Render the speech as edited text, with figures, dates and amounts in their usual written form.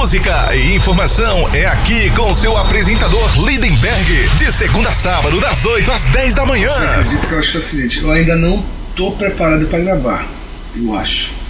música e informação é aqui com seu apresentador Lindenberg, de segunda a sábado, das 8 às 10 da manhã. Você acredita que eu acho que é o seguinte, eu ainda não tô preparado para gravar, eu acho.